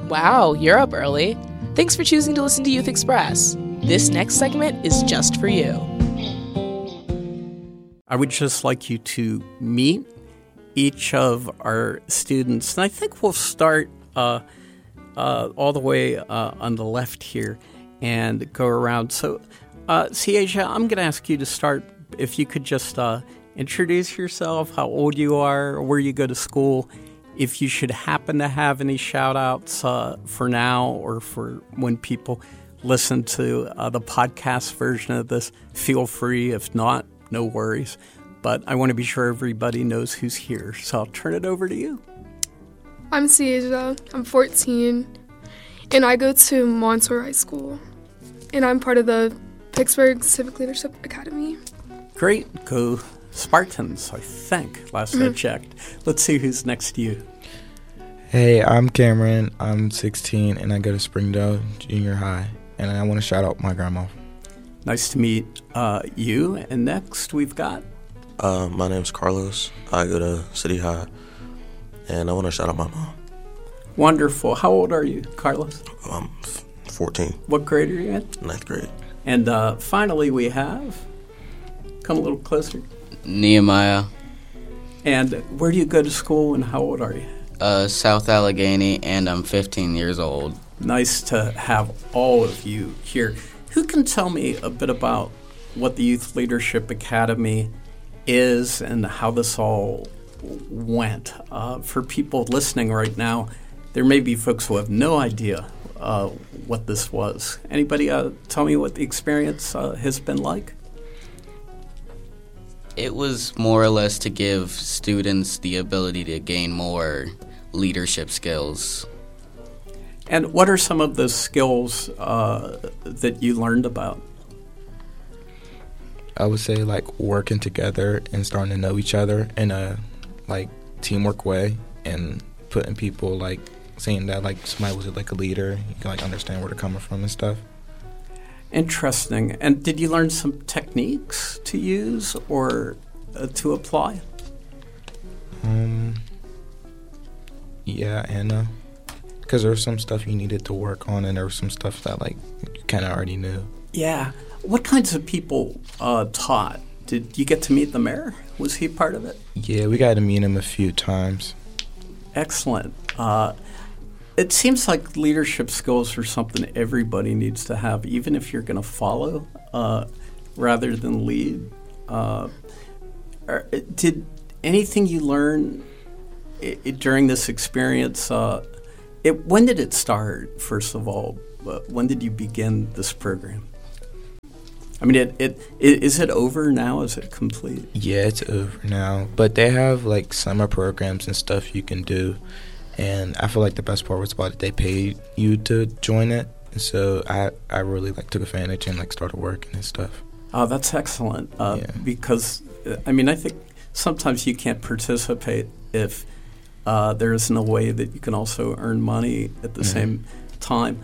Wow, you're up early. Thanks for choosing to listen to Youth Express. This next segment is just for you. I would just like you to meet each of our students. And I think we'll start all the way on the left here and go around. So, Ciasia, I'm going to ask you to start. If you could just introduce yourself, how old you are, where you go to school, if you should happen to have any shout-outs for now or for when people listen to the podcast version of this, feel free. If not, no worries. But I want to be sure everybody knows who's here. So I'll turn it over to you. I'm Ciasia. I'm 14, and I go to Montour High School, and I'm part of the Pittsburgh Civic Leadership Academy. Great. Go Spartans, I think, last I checked. Let's see who's next to you. Hey, I'm Cameron. I'm 16, and I go to Springdale Junior High, and I want to shout out my grandma. Nice to meet you. And next we've got... My name's Carlos. I go to City High, and I want to shout out my mom. Wonderful. How old are you, Carlos? I'm 14. What grade are you in? 9th grade. And finally we have... Come a little closer. Nehemiah. And where do you go to school and how old are you? South Allegheny, and I'm 15 years old. Nice to have all of you here. Who can tell me a bit about what the Youth Leadership Academy is and how this all went? For people listening right now, there may be folks who have no idea what this was. Anybody tell me what the experience has been like? It was more or less to give students the ability to gain more leadership skills. And what are some of the skills that you learned about? I would say, like, working together and starting to know each other in a, like, teamwork way, and putting people, like, saying that, like, somebody was, like, a leader. You can, like, understand where they're coming from and stuff. Interesting. And did you learn some techniques to use or to apply? Yeah, and because there was some stuff you needed to work on, and there was some stuff that, like, you kind of already knew. Yeah. What kinds of people taught? Did you get to meet the mayor? Was he part of it? Yeah, we got to meet him a few times. Excellent. It seems like leadership skills are something everybody needs to have, even if you're going to follow rather than lead. Did anything you learn during this experience, when did it start, first of all? When did you begin this program? I mean, is it over now? Is it complete? Yeah, it's over now. But they have, like, summer programs and stuff you can do. And I feel like the best part was about it. They paid you to join it. And so I really, like, took advantage and, like, started working and stuff. Oh, that's excellent. Because, I mean, I think sometimes you can't participate if there isn't a way that you can also earn money at the same time.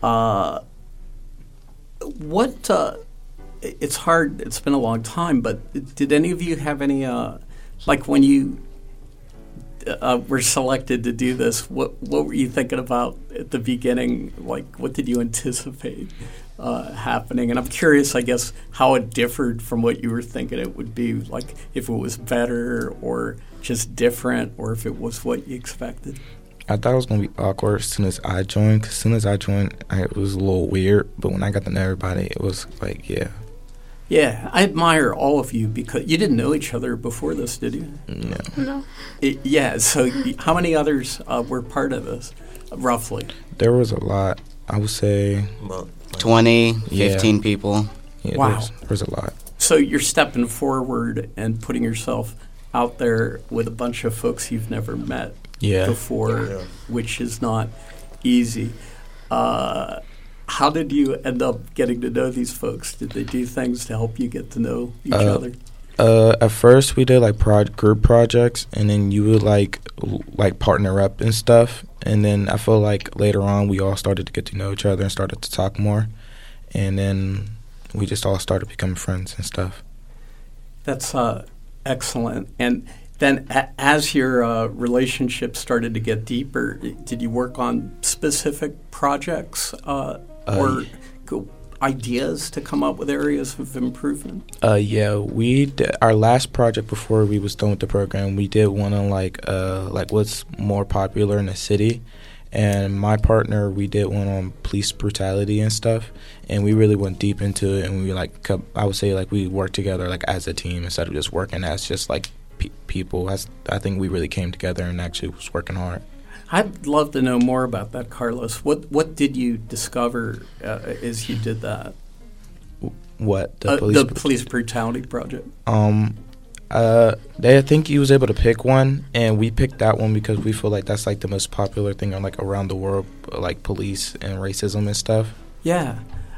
It's hard. It's been a long time, but did any of you have any, like when you were selected to do this, what were you thinking about at the beginning? Like, what did you anticipate happening? And I'm curious, I guess, how it differed from what you were thinking it would be, like if it was better or just different, or if it was what you expected. I thought it was going to be awkward as soon as I joined, because as soon as I joined, it was a little weird. But when I got to know everybody, it was like, yeah. Yeah, I admire all of you because you didn't know each other before this, did you? No. Yeah, so how many others were part of this, roughly? There was a lot. I would say... About 20, 15 people. Yeah, wow. There's a lot. So you're stepping forward and putting yourself out there with a bunch of folks you've never met before, which is not easy. How did you end up getting to know these folks? Did they do things to help you get to know each other? At first, we did like group projects, and then you would like partner up and stuff. And then I feel like later on, we all started to get to know each other and started to talk more. And then we just all started becoming friends and stuff. That's excellent. And then as your relationship started to get deeper, did you work on specific projects or ideas to come up with areas of improvement? Yeah, we did our last project before we was done with the program. We did one on like what's more popular in the city, and my partner, we did one on police brutality and stuff, and we really went deep into it. And we I would say we worked together as a team instead of just working as just people. I think we really came together and actually was working hard. I'd love to know more about that, Carlos. What did you discover as you did that? What the police brutality project? I think he was able to pick one, and we picked that one because we feel like that's the most popular thing on around the world, police and racism and stuff. Yeah.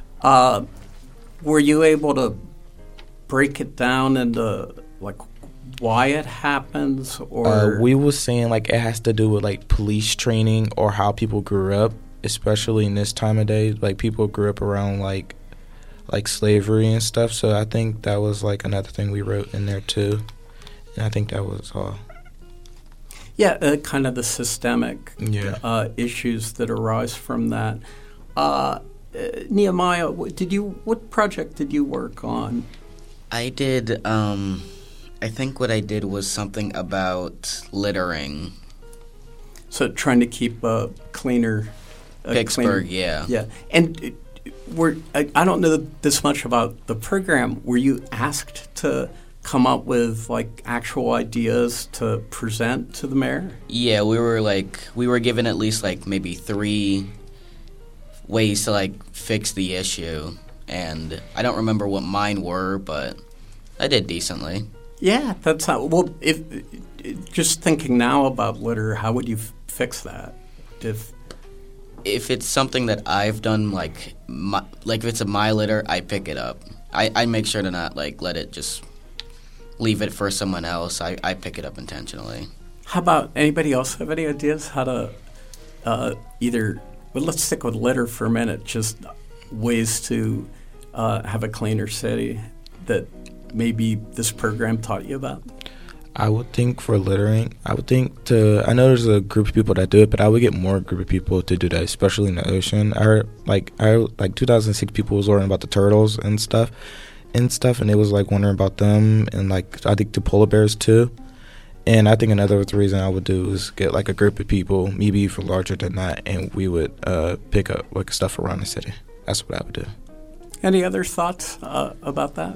Were you able to break it down into why it happens, or we were saying it has to do with police training or how people grew up, especially in this time of day. People grew up around like slavery and stuff. So I think that was another thing we wrote in there too, and I think that was all. Yeah, kind of the systemic issues that arise from that. Nehemiah, what project did you work on? I did. I think what I did was something about littering. So trying to keep a cleaner... Pittsburgh, yeah. Yeah. And I don't know this much about the program. Were you asked to come up with actual ideas to present to the mayor? Yeah, we were given at least maybe 3 ways to fix the issue. And I don't remember what mine were, but I did decently. Yeah, that's how. Well, if just thinking now about litter, how would you fix that? If it's something that I've done, if it's my litter, I pick it up. I make sure to not let it just leave it for someone else. I pick it up intentionally. How about anybody else have any ideas how to let's stick with litter for a minute. Just ways to have a cleaner city that maybe this program taught you about? I would think for littering, I know there's a group of people that do it, but I would get more group of people to do that, especially in the ocean. I heard 2006 people was learning about the turtles and stuff, and they was wondering about them, and I think the polar bears too. And I think another reason I would do is get a group of people, maybe even larger than that, and we would pick up stuff around the city. That's what I would do. Any other thoughts about that?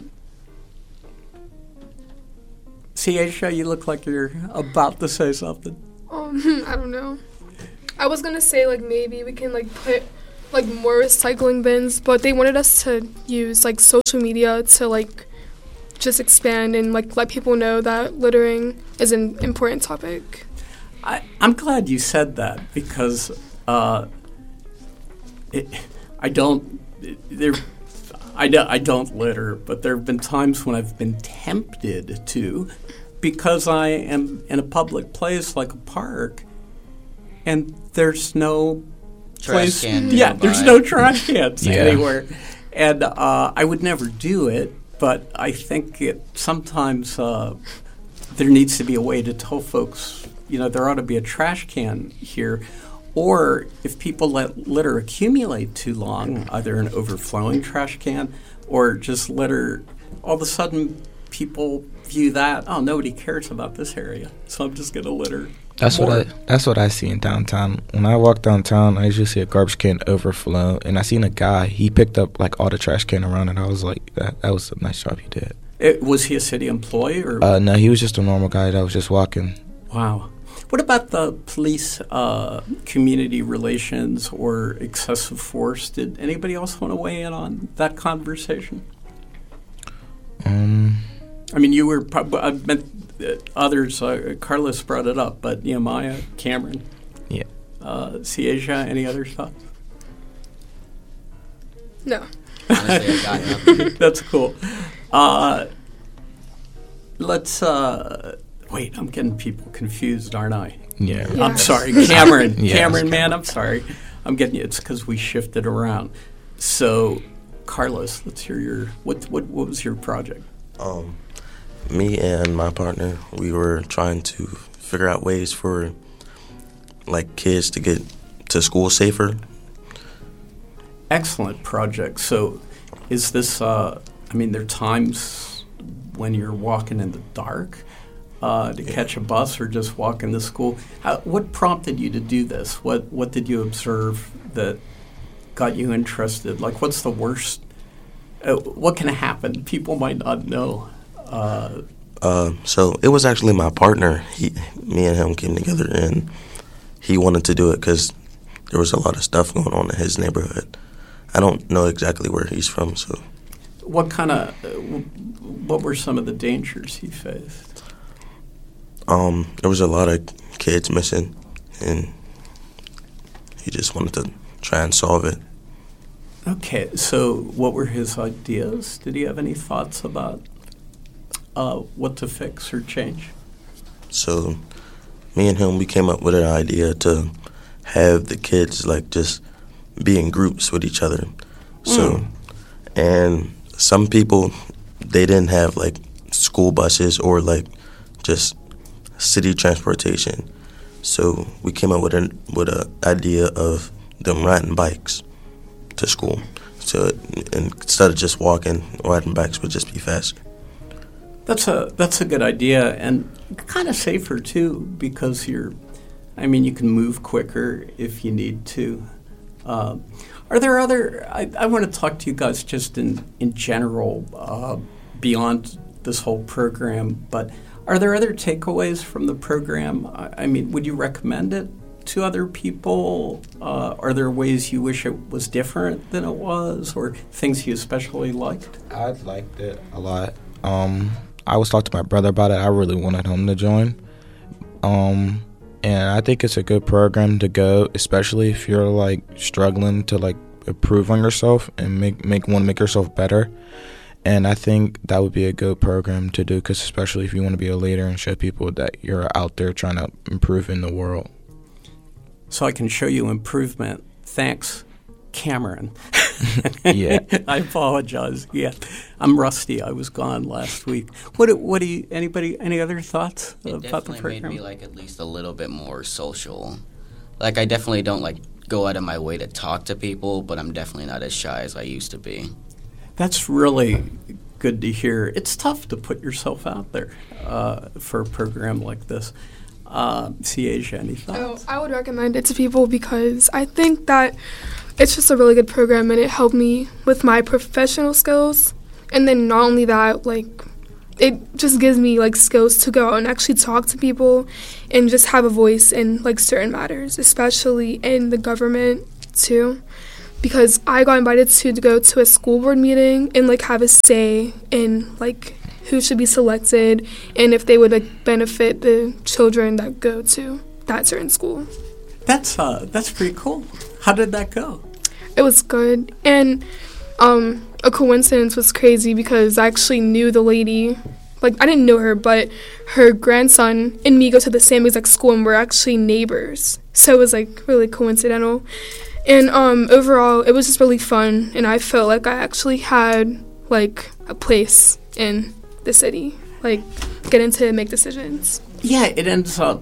Asia, you look like you're about to say something. I don't know. I was gonna say maybe we can put more recycling bins, but they wanted us to use social media to just expand and let people know that littering is an important topic. I'm glad you said that because I don't litter, but there have been times when I've been tempted to, because I am in a public place like a park, and there's no trash can. Yeah, there's no trash cans anywhere, and I would never do it. But I think sometimes there needs to be a way to tell folks, there ought to be a trash can here. Or if people let litter accumulate too long, either an overflowing trash can or just litter, all of a sudden people view that, nobody cares about this area, so I'm just going to litter. That's what I see in downtown. When I walk downtown, I usually see a garbage can overflow, and I seen a guy, he picked up all the trash can around, and I was like, that was a nice job he did. Was he a city employee? Or? No, he was just a normal guy that was just walking. Wow. What about the police community relations or excessive force? Did anybody else want to weigh in on that conversation? I mean, you were others. Carlos brought it up, but Nehemiah, Cameron, Asia, any other thoughts? No. Honestly, I got nothing. That's cool. Let's. Wait, I'm getting people confused, aren't I? Yeah. Yes. I'm sorry, Cameron. Yes. Cameron, man, I'm sorry. I'm getting you. It's because we shifted around. So, Carlos, let's hear your. What was your project? Me and my partner, we were trying to figure out ways for like kids to get to school safer. Excellent project. So is this, there are times when you're walking in the dark to catch a bus or just walk into school. What prompted you to do this? What did you observe that got you interested? Like, what's the worst? What can happen? People might not know. So it was actually my partner. Me and him came together, and he wanted to do it because there was a lot of stuff going on in his neighborhood. I don't know exactly where he's from, so. What were some of the dangers he faced? There was a lot of kids missing, and he just wanted to try and solve it. Okay, so what were his ideas? Did he have any thoughts about what to fix or change? So me and him, we came up with an idea to have the kids like just be in groups with each other. So, and some people, they didn't have like school buses or like just city transportation. So we came up with an idea of them riding bikes to school. So instead of just walking, riding bikes would just be faster. That's a good idea, and kind of safer too, because you can move quicker if you need to. Are there other? I want to talk to you guys just in general beyond this whole program. But are there other takeaways from the program? Would you recommend it to other people? Are there ways you wish it was different than it was, or things you especially liked? I liked it a lot. I was talking to my brother about it. I really wanted him to join. And I think it's a good program to go, especially if you're like struggling to like improve on yourself and want to make yourself better. And I think that would be a good program to do, because especially if you want to be a leader and show people that you're out there trying to improve in the world. So I can show you improvement. Thanks, Cameron. Yeah. I apologize. Yeah, I'm rusty. I was gone last week. What do you? Any other thoughts about the program? It definitely made me like at least a little bit more social. Like I definitely don't like go out of my way to talk to people, but I'm definitely not as shy as I used to be. That's really good to hear. It's tough to put yourself out there for a program like this. Asia, any thoughts? I would recommend it to people because I think that it's just a really good program, and it helped me with my professional skills. And then not only that, like, it just gives me, like, skills to go out and actually talk to people and just have a voice in, like, certain matters, especially in the government, too. Because I got invited to go to a school board meeting and, like, have a say in, like, who should be selected and if they would, like, benefit the children that go to that certain school. That's pretty cool. How did that go? It was good. And a coincidence was crazy because I actually knew the lady. Like, I didn't know her, but her grandson and me go to the same exact school, and we're actually neighbors. So it was, like, really coincidental. And overall, it was just really fun, and I felt like I actually had, like, a place in the city, like, getting to make decisions. Yeah, it ends up,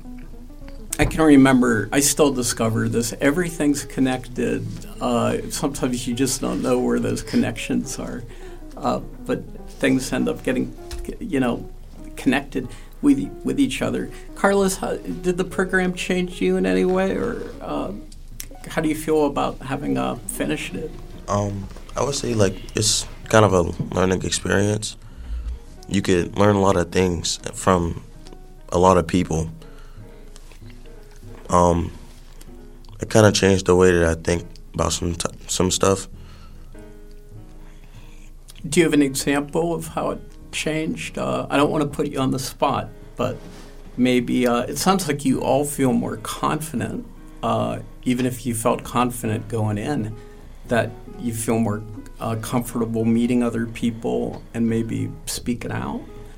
I can remember, I still discover this, everything's connected. Sometimes you just don't know where those connections are. But things end up getting, connected with each other. Carlos, did the program change you in any way, or how do you feel about having finished it? I would say, like, it's kind of a learning experience. You could learn a lot of things from a lot of people. It kind of changed the way that I think about some stuff. Do you have an example of how it changed? I don't want to put you on the spot, but maybe it sounds like you all feel more confident, even if you felt confident going in, that you feel more comfortable meeting other people and maybe speaking out.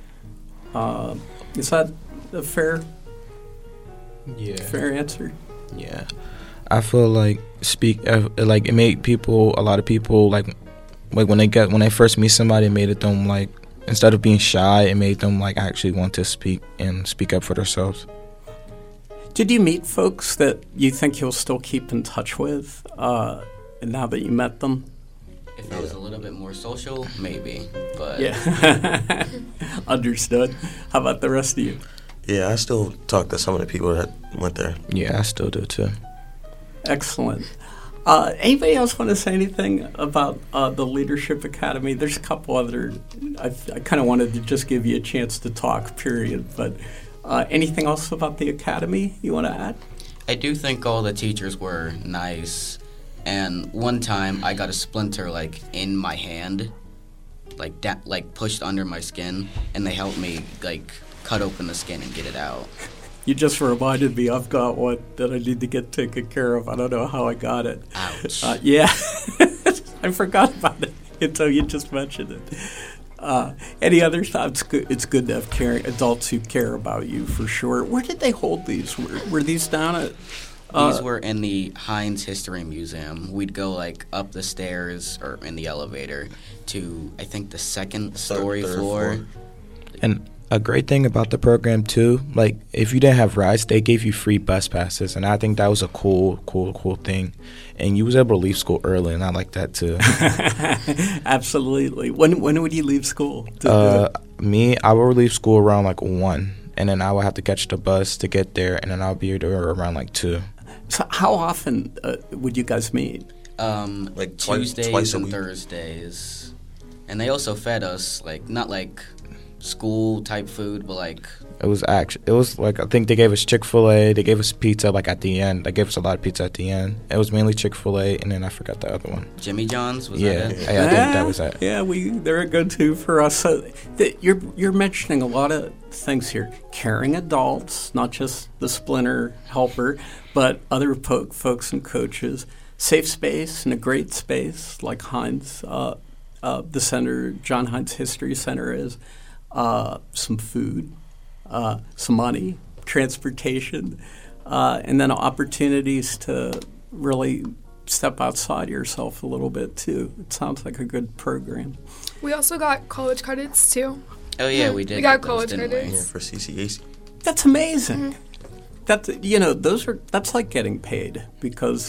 Is that a fair answer? Yeah. I feel like it made a lot of people like when they first meet somebody, it made them like instead of being shy, it made them like actually want to speak up for themselves. Did you meet folks that you think you'll still keep in touch with now that you met them? If I was a little bit more social, maybe. But Yeah. Understood. How about the rest of you? Yeah, I still talk to some of the people that went there. Yeah, I still do too. Excellent. Anybody else want to say anything about the Leadership Academy? There's a couple other. I kind of wanted to just give you a chance to talk, period. But anything else about the Academy you want to add? I do think all the teachers were nice. And one time I got a splinter like in my hand, like pushed under my skin, and they helped me like cut open the skin and get it out. You just reminded me I've got one that I need to get taken care of. I don't know how I got it. Ouch. Yeah. I forgot about it until you just mentioned it. Any other thoughts? It's good to have adults who care about you, for sure. Where did they hold these? Were these down at... These were in the Heinz History Museum. We'd go like up the stairs or in the elevator to, I think, the second story floor. And a great thing about the program too, like if you didn't have rides, they gave you free bus passes, and I think that was a cool thing. And you was able to leave school early, and I like that too. Absolutely. When would you leave school? Me, I would leave school around like 1, and then I would have to catch the bus to get there, and then I'll be there around like 2. So how often would you guys meet? Like Tuesdays twice a and week. Thursdays. And they also fed us, like, not like school type food, but like... It was like, I think they gave us Chick-fil-A, they gave us pizza like at the end. They gave us a lot of pizza at the end. It was mainly Chick-fil-A, and then I forgot the other one. Jimmy John's, was Yeah, that it? I think that was it. Yeah, they're a go-to for us. So you're mentioning a lot of things here. Caring adults, not just the splinter helper, but other folks and coaches. Safe space and a great space like Heinz, the center, John Heinz History Center is. Some food, some money, transportation, and then opportunities to really step outside yourself a little bit too. It sounds like a good program. We also got college credits too. Oh, yeah, we did. We got get those, college didn't credits. Yeah, for CCAC. That's amazing. That's like getting paid because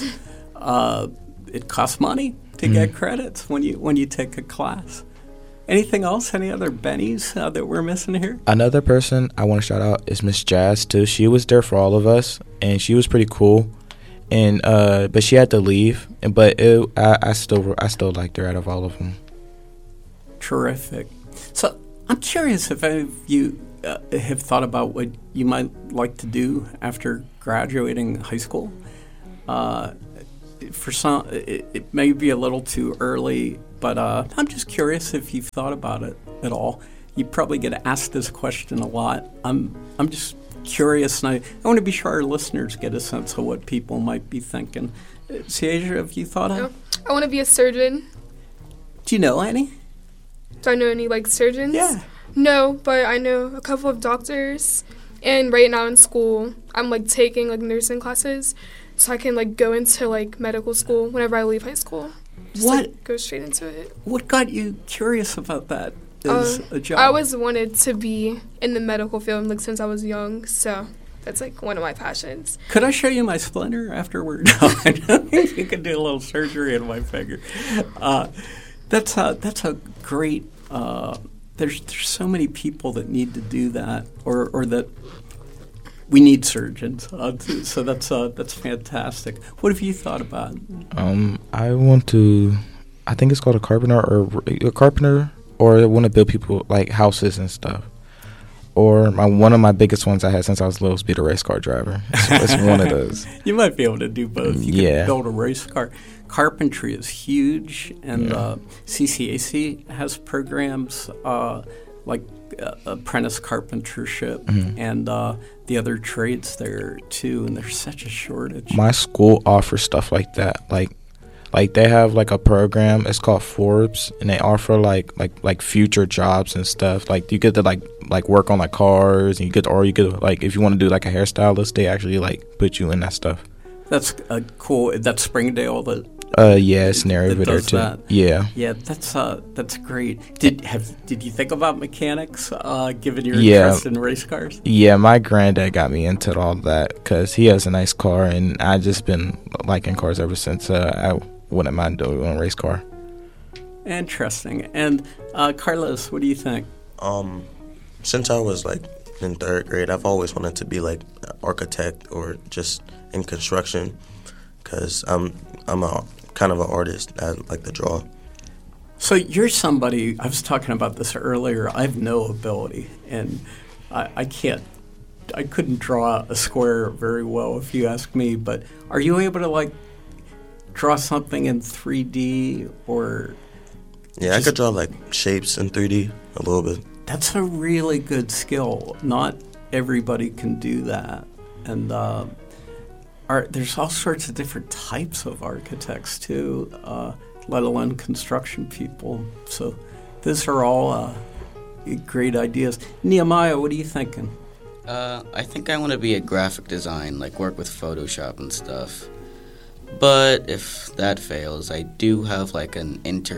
it costs money to get credits when you take a class. Anything else? Any other bennies that we're missing here? Another person I want to shout out is Miss Jazz too. She was there for all of us, and she was pretty cool. And but she had to leave. I still liked her out of all of them. Terrific. So I'm curious if any of you have thought about what you might like to do after graduating high school. For some, it may be a little too early, but I'm just curious if you've thought about it at all. You probably get asked this question a lot. I'm just curious, and I want to be sure our listeners get a sense of what people might be thinking. Ciasia, have you thought of? I want to be a surgeon. Do you know any? Do I know any like surgeons? Yeah. No, but I know a couple of doctors. And right now in school, I'm like taking like nursing classes, so I can like go into like medical school whenever I leave high school. Just, What? Like, go straight into it. What got you curious about that as a job? I always wanted to be in the medical field like since I was young, so that's like one of my passions. Could I show you my splinter after we're done? You could do a little surgery on my finger. That's a great. There's so many people that need to do that, or that we need surgeons. So that's fantastic. What have you thought about? I want to. I think it's called a carpenter, or I want to build people like houses and stuff. Or one of my biggest ones I had since I was little was be the race car driver. It's one of those. You might be able to do both. You Yeah. could build a race car. Carpentry is huge, and CCAC has programs like apprentice carpentership and the other trades there too. And there's such a shortage. My school offers stuff like that. Like they have like a program. It's called Forbes, and they offer like future jobs and stuff. Like you get to like work on like cars, and you could like if you want to do like a hairstylist, they actually like put you in that stuff. That's cool. That's Springdale that Yeah, it's near over there does too. that. Yeah. Yeah, that's great. Did you think about mechanics, given your Yeah. interest in race cars? Yeah, my granddad got me into all that because he has a nice car, and I just been liking cars ever since. I wouldn't mind doing a race car. Interesting. And Carlos, what do you think? Since I was like in third grade, I've always wanted to be like an architect or just in construction, because I'm a kind of an artist. I like to draw. So you're somebody, I was talking about this earlier, I have no ability, and I couldn't draw a square very well if you ask me, but are you able to like draw something in 3D or... Yeah, I could draw like shapes in 3D a little bit. That's a really good skill. Not everybody can do that. And there's all sorts of different types of architects too, let alone construction people. So those are all great ideas. Nehemiah, what are you thinking? I think I want to be a graphic design, like work with Photoshop and stuff. But if that fails, I do have like I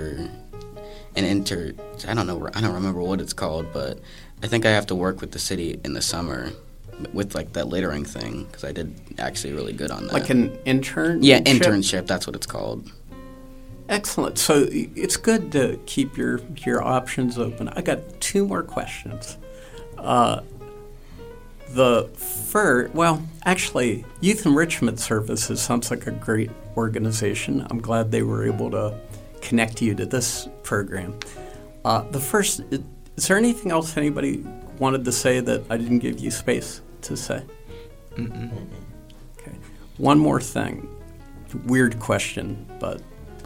don't remember what it's called, but I think I have to work with the city in the summer with like that littering thing, because I did actually really good on that. Like an internship? Yeah, internship, that's what it's called. Excellent. So it's good to keep your options open. I got 2 more questions. Actually, Youth Enrichment Services sounds like a great organization. I'm glad they were able to connect you to this program. The first, is there anything else anybody wanted to say that I didn't give you space to say? Mm-mm. Okay. One more thing. Weird question, but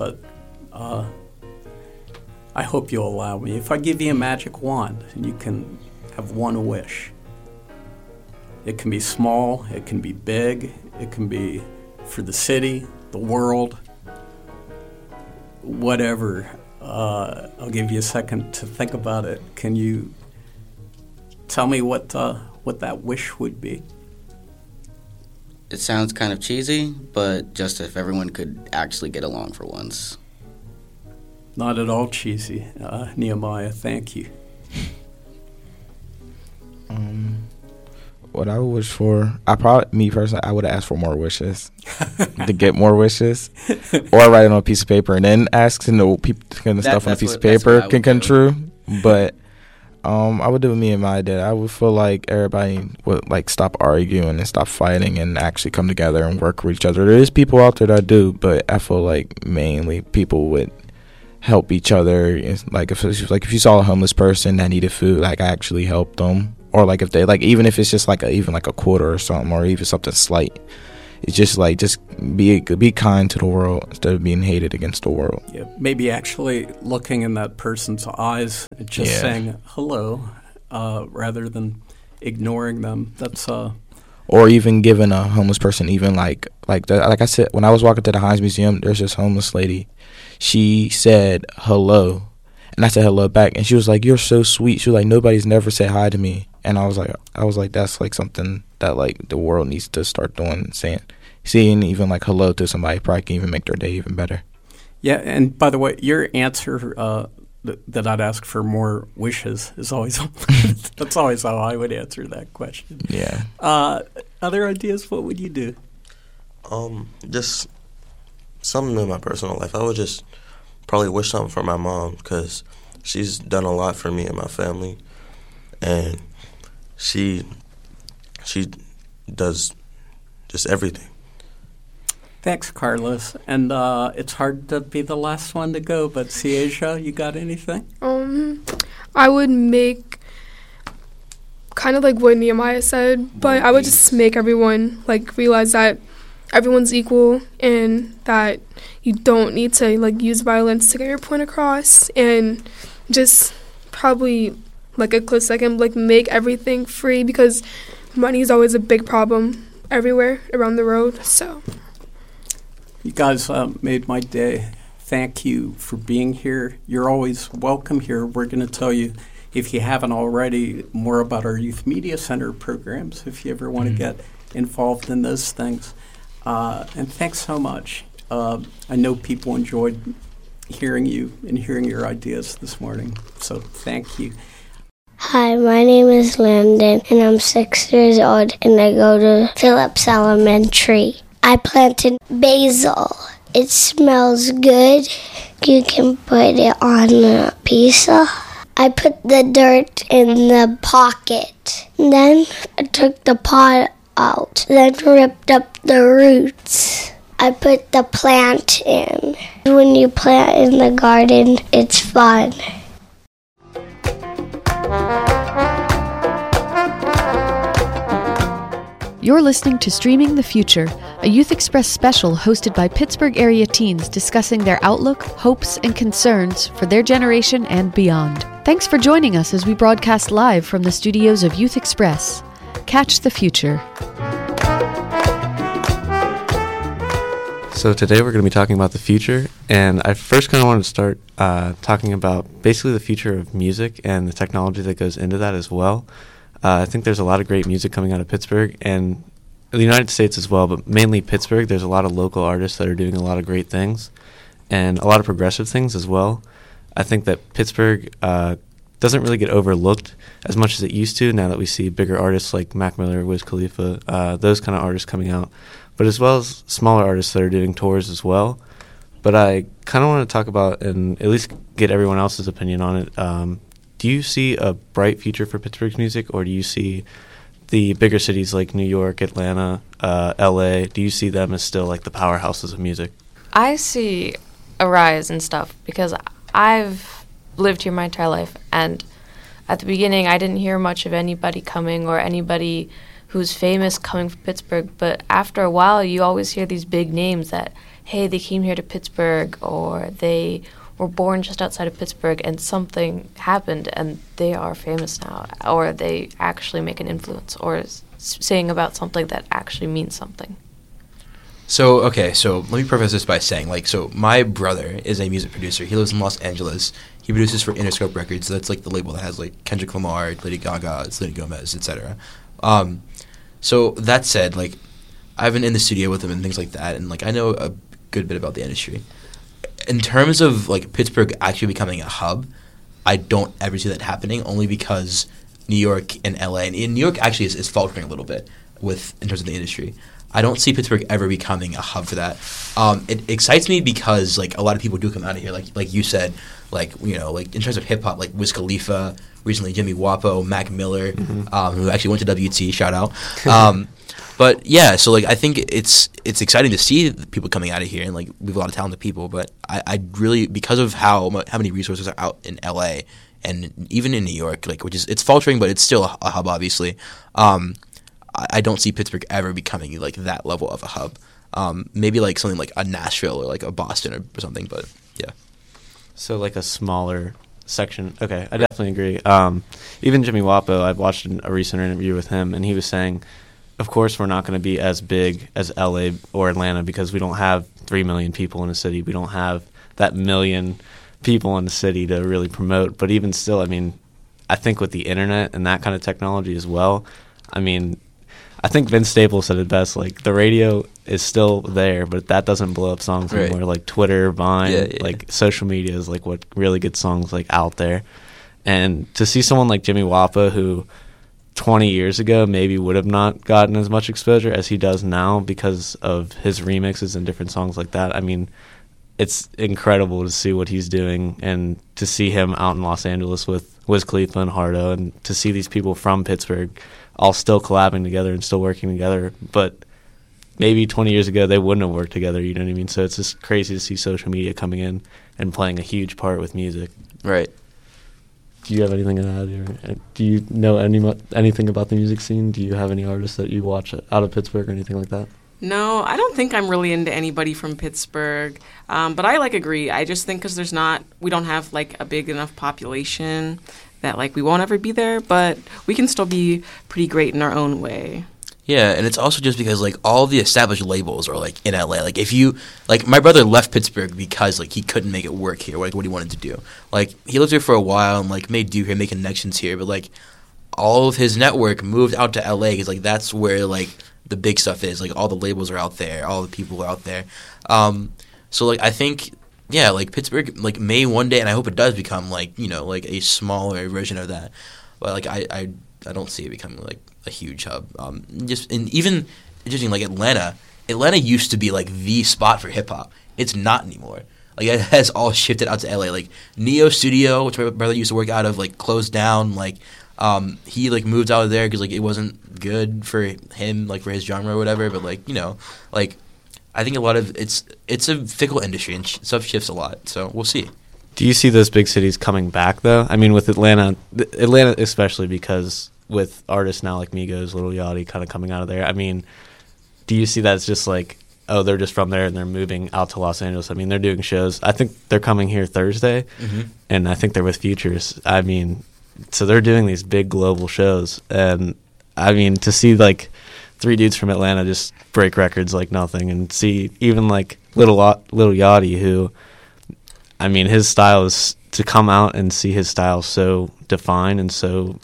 I hope you'll allow me. If I give you a magic wand and you can have one wish, it can be small, it can be big, it can be for the city, the world, whatever. I'll give you a second to think about it. Can you tell me what that wish would be? It sounds kind of cheesy, but just if everyone could actually get along for once. Not at all cheesy. Nehemiah, thank you. What I would wish for, I would have asked for more wishes, to get more wishes, or write it on a piece of paper and then ask the stuff on a piece of paper can come true. But I would do what me and Maya did. I would feel like everybody would like stop arguing and stop fighting and actually come together and work with each other. There is people out there that do, but I feel like mainly people would help each other. Like if you saw a homeless person that needed food, like I actually helped them. Or like if they like, even if it's just like a quarter or something, or even something slight, it's just like be kind to the world instead of being hated against the world. Yeah, maybe actually looking in that person's eyes and just saying hello, rather than ignoring them. That's or even giving a homeless person even like I said, when I was walking to the Heinz Museum, there's this homeless lady. She said hello, and I said hello back, and she was like, "You're so sweet." She was like, "Nobody's never said hi to me." And I was like, that's like something that like the world needs to start doing, seeing even like hello to somebody probably can even make their day even better. Yeah, and by the way, your answer that I'd ask for more wishes is always that's always how I would answer that question. Yeah. Other ideas? What would you do? Just something in my personal life. I would just probably wish something for my mom, because she's done a lot for me and my family, and she does just everything. Thanks, Carlos. And it's hard to be the last one to go, but Ciasia, you got anything? I would make kind of like what Nehemiah said, but I would just make everyone like realize that everyone's equal and that you don't need to like use violence to get your point across, and just probably like a close second, like make everything free, because money is always a big problem everywhere around the road. So you guys made my day. Thank you for being here. You're always welcome here. We're going to tell you, if you haven't already, more about our Youth Media Center programs if you ever want to get involved in those things. And thanks so much. I know people enjoyed hearing you and hearing your ideas this morning. So thank you. Hi, my name is Landon, and I'm 6 years old, and I go to Phillips Elementary. I planted basil. It smells good. You can put it on a pizza. I put the dirt in the pocket. Then I took the pot out. Then ripped up the roots. I put the plant in. When you plant in the garden, it's fun. You're listening to Streaming the Future, a Youth Express special hosted by Pittsburgh area teens discussing their outlook, hopes, and concerns for their generation and beyond. Thanks for joining us as we broadcast live from the studios of Youth Express. Catch the future. So today we're going to be talking about the future, and I first kind of wanted to start talking about basically the future of music and the technology that goes into that as well. I think there's a lot of great music coming out of Pittsburgh and the United States as well, but mainly Pittsburgh. There's a lot of local artists that are doing a lot of great things and a lot of progressive things as well. I think that Pittsburgh doesn't really get overlooked as much as it used to now that we see bigger artists like Mac Miller, Wiz Khalifa, those kind of artists coming out, but as well as smaller artists that are doing tours as well. But I kind of want to talk about and at least get everyone else's opinion on it. Do you see a bright future for Pittsburgh's music, or do you see the bigger cities like New York, Atlanta, LA, do you see them as still like the powerhouses of music? I see a rise in stuff because I've lived here my entire life, and at the beginning I didn't hear much of anybody coming or anybody who's famous coming from Pittsburgh, but after a while you always hear these big names that, hey, they came here to Pittsburgh, or they were born just outside of Pittsburgh and something happened and they are famous now, or they actually make an influence or saying about something that actually means something. So let me preface this by saying, so my brother is a music producer. He lives in Los Angeles. He produces for Interscope Records. That's like the label that has like Kendrick Lamar, Lady Gaga, Selena Gomez, etc. So that said, I've been in the studio with him and things like that, and I know a good bit about the industry. In terms of Pittsburgh actually becoming a hub, I don't ever see that happening, only because New York and LA, and New York actually is faltering a little bit in terms of the industry. I don't see Pittsburgh ever becoming a hub for that. It excites me because a lot of people do come out of here, like you said, in terms of hip hop, like Wiz Khalifa, recently Jimmy Wapo, Mac Miller, who actually went to WT, shout out. But yeah, so I think it's exciting to see people coming out of here, and we have a lot of talented people. But I really, because of how many resources are out in LA and even in New York, which is, it's faltering, but it's still a hub, obviously. I don't see Pittsburgh ever becoming that level of a hub. Maybe something like a Nashville or a Boston or something. But yeah, so a smaller section. Okay, I definitely agree. Even Jimmy Wapo, I've watched a recent interview with him, and he was saying, of course, we're not going to be as big as LA or Atlanta because we don't have 3 million people in a city. We don't have that million people in the city to really promote. But even still, I think with the internet and that kind of technology as well, I think Vince Staples said it best. The radio is still there, but that doesn't blow up songs anymore. Twitter, Vine, social media is what really gets songs out there. And to see someone like Jimmy Wapo, who 20 years ago maybe would have not gotten as much exposure as he does now because of his remixes and different songs like that. It's incredible to see what he's doing, and to see him out in Los Angeles with Wiz Khalifa and Hardo, and to see these people from Pittsburgh all still collabing together and still working together. But maybe 20 years ago they wouldn't have worked together, you know what I mean? So it's just crazy to see social media coming in and playing a huge part with music. Right. Do you have anything to add? Or do you know anything about the music scene? Do you have any artists that you watch out of Pittsburgh or anything like that? No, I don't think I'm really into anybody from Pittsburgh. But I agree. I just think because we don't have a big enough population that we won't ever be there, but we can still be pretty great in our own way. Yeah, and it's also just because all the established labels are in LA. If you my brother left Pittsburgh because he couldn't make it work here, what he wanted to do. He lived here for a while and made do here, made connections here, but all of his network moved out to LA because that's where the big stuff is. Like all the labels are out there, all the people are out there. So like I think like Pittsburgh like may one day, and I hope it does become like like a smaller version of that. But like I don't see it becoming like a huge hub. Just and even interesting like Atlanta used to be like the spot for hip hop. It's not anymore. Like it has all shifted out to LA. Like Neo Studio, which my brother used to work out of, like closed down. Like he like moved out of there because like it wasn't good for him, like for his genre or whatever. But like like I think a lot of it's a fickle industry and stuff shifts a lot. So we'll see. Do you see those big cities coming back though? I mean, with Atlanta especially because with artists now like Migos, Lil Yachty kind of coming out of there. I mean, do you see that as just like, oh, they're just from there and they're moving out to Los Angeles? I mean, they're doing shows. I think they're coming here Thursday, and I think they're with Futures. I mean, so they're doing these big global shows, and I mean, to see like 3 dudes from Atlanta just break records like nothing, and see even like Lil Yachty, who, I mean, his style is to come out and see his style so defined and so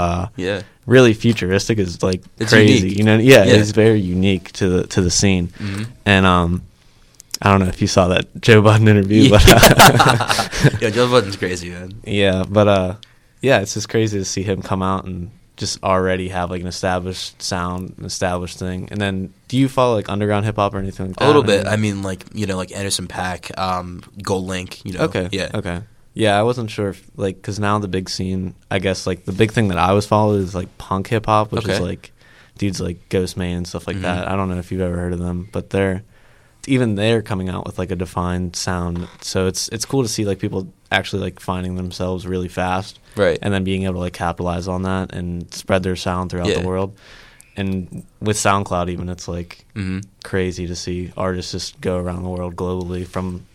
really futuristic is like it's crazy. Unique. It's very unique to the scene. And I don't know if you saw that Joe Budden interview, but yeah, Joe Budden's crazy, man. Yeah, but it's just crazy to see him come out and just already have like an established sound, an established thing. And then, do you follow like underground hip hop or anything like that? A little bit. I mean, like like Anderson .Paak, Gold Link. Okay. Yeah. Okay. Yeah, I wasn't sure if like because now the big scene, I guess like the big thing that I was following is like punk hip hop, which is like dudes like Ghostman and stuff like that. I don't know if you've ever heard of them, but they're coming out with like a defined sound. So it's cool to see like people actually like finding themselves really fast, right? And then being able to like capitalize on that and spread their sound throughout the world. And with SoundCloud, even it's like crazy to see artists just go around the world globally from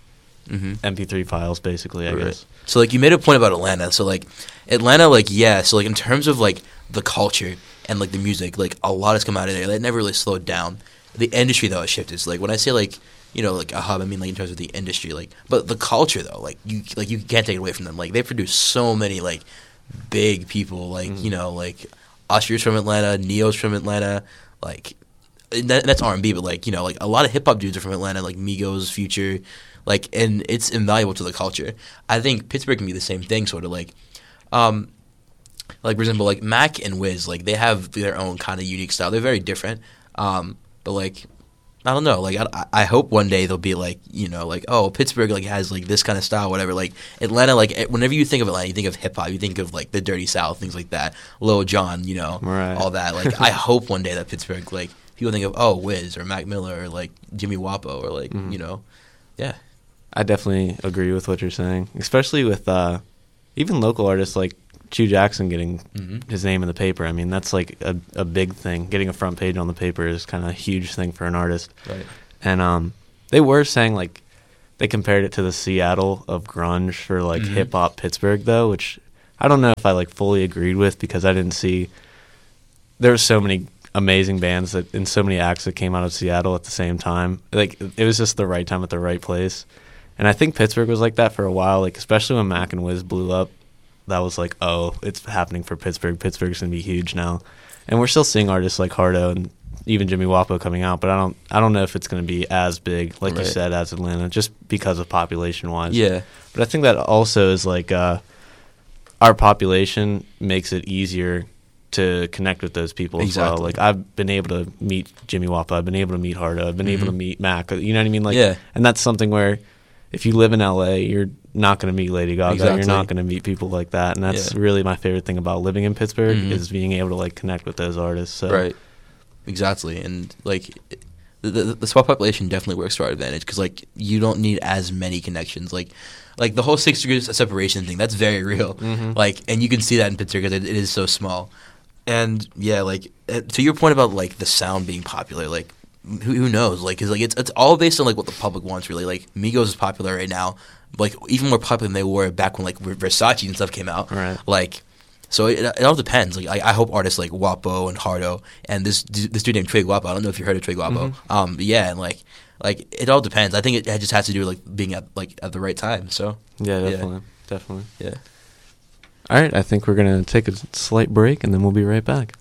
MP3 files, basically. I guess. So like you made a point about Atlanta. So like Atlanta, like so like in terms of like the culture and like the music, like a lot has come out of there. That never really slowed down. The industry though has shifted. So like when I say like like a hub, I mean like in terms of the industry, like but the culture though, like you can't take it away from them. Like they produce so many like big people, like like Usher's from Atlanta, Neo's from Atlanta, like that's R&B, but like like a lot of hip hop dudes are from Atlanta, like Migos, Future. Like, and it's invaluable to the culture. I think Pittsburgh can be the same thing, sort of like for example, like Mac and Wiz, like they have their own kind of unique style. They're very different, but like I don't know, like I hope one day they'll be like like oh Pittsburgh like has like this kind of style, whatever. Like Atlanta, like whenever you think of Atlanta, you think of hip hop, you think of like the Dirty South, things like that, Lil Jon, all that. Like I hope one day that Pittsburgh, like people think of Wiz or Mac Miller or like Jimmy Wapo or like yeah. I definitely agree with what you're saying, especially with even local artists like Chew Jackson getting his name in the paper. I mean, that's like a big thing. Getting a front page on the paper is kind of a huge thing for an artist. Right. And they were saying like they compared it to the Seattle of grunge for like hip hop Pittsburgh though, which I don't know if I like fully agreed with because I didn't see there were so many amazing bands and so many acts that came out of Seattle at the same time. Like it was just the right time at the right place. And I think Pittsburgh was like that for a while, like especially when Mac and Wiz blew up. That was like, oh, it's happening for Pittsburgh. Pittsburgh's gonna be huge now, and we're still seeing artists like Hardo and even Jimmy Wapo coming out. But I don't know if it's gonna be as big, like you said, as Atlanta, just because of population wise. Yeah. But I think that also is like our population makes it easier to connect with those people as well. Like I've been able to meet Jimmy Wapo, I've been able to meet Hardo, I've been able to meet Mac. You know what I mean? Like, and that's something where if you live in LA, you're not going to meet Lady Gaga. You're not going to meet people like that. And that's really my favorite thing about living in Pittsburgh is being able to like connect with those artists. So. Right. Exactly. And like the small population definitely works to our advantage because like you don't need as many connections. Like the whole 6 degrees of separation thing, that's very real. Like, and you can see that in Pittsburgh because it is so small. And yeah, like to your point about like the sound being popular, like who knows? Like, cause like it's all based on like what the public wants. Really, like Migos is popular right now, like even more popular than they were back when like Versace and stuff came out. Right. Like, so it all depends. Like I hope artists like Wapo and Hardo and this dude named Trey Guapo. I don't know if you heard of Trey Guapo. Yeah, and like it all depends. I think it just has to do with like being at the right time. So yeah, definitely. Yeah. All right, I think we're gonna take a slight break and then we'll be right back.